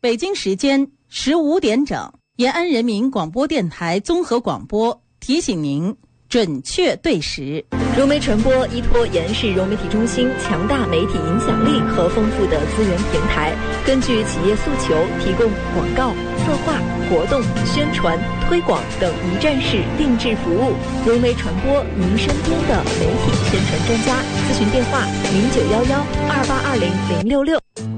北京时间15点整，延安人民广播电台综合广播提醒您准确对时。 融媒传播依托延安市融媒体中心强大媒体影响力和丰富的资源平台，根据企业诉求提供广告、策划、活动、宣传、推广等一站式定制服务。融媒传播，您身边的媒体宣传专家。咨询电话：091128200666。